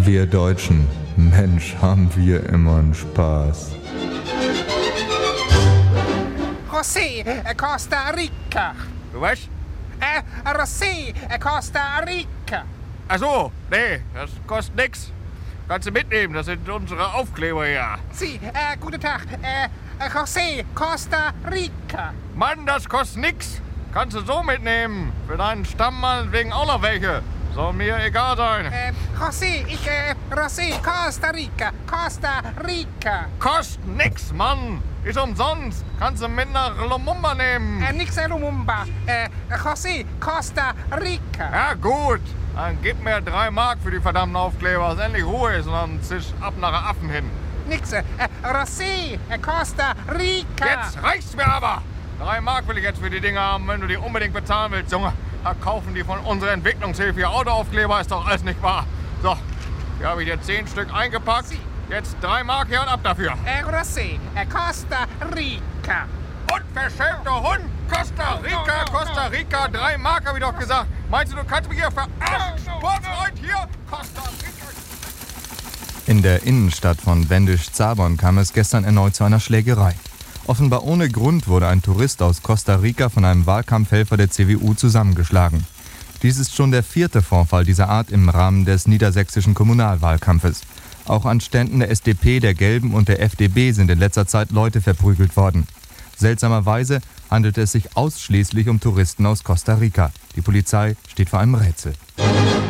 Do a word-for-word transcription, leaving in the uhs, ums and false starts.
Wir Deutschen, Mensch, haben wir immer einen Spaß. José, Costa Rica. Du was? Äh, José, Costa Rica. Ach so, nee, das kostet nix. Kannst du mitnehmen, das sind unsere Aufkleber hier. Sie, äh, guten Tag. Äh, José, Costa Rica. Mann, das kostet nix. Kannst du so mitnehmen. Für deinen Stamm meinetwegen auch noch welche. Soll mir egal sein. Äh, José, ich, äh, José, Costa Rica, Costa Rica. Kostet nix, Mann. Ist umsonst. Kannst du mit nach Lumumba nehmen. Äh, nix Lumumba. Äh, José, Costa Rica. Ja, gut. Dann gib mir drei Mark für die verdammten Aufkleber, dass endlich Ruhe ist und dann zisch ab nach der Affen hin. Nix, äh, José, Costa Rica. Jetzt reicht's mir aber. Drei Mark will ich jetzt für die Dinger haben, wenn du die unbedingt bezahlen willst, Junge. Da kaufen die von unserer Entwicklungshilfe hier Autoaufkleber, ist doch alles nicht wahr. So, hier habe ich dir zehn Stück eingepackt. Jetzt drei Mark hier und ab dafür. Äh, José, Costa Rica. Unverschämter Hund! Costa Rica, Costa Rica, drei Mark habe ich doch gesagt. Meinst du, du kannst mich hier verarschen? Sportfreund hier, Costa Rica. In der Innenstadt von Wendisch-Zabon kam es gestern erneut zu einer Schlägerei. Offenbar ohne Grund wurde ein Tourist aus Costa Rica von einem Wahlkampfhelfer der C D U zusammengeschlagen. Dies ist schon der vierte Vorfall dieser Art im Rahmen des niedersächsischen Kommunalwahlkampfes. Auch an Ständen der S D P, der Gelben und der F D B sind in letzter Zeit Leute verprügelt worden. Seltsamerweise handelt es sich ausschließlich um Touristen aus Costa Rica. Die Polizei steht vor einem Rätsel.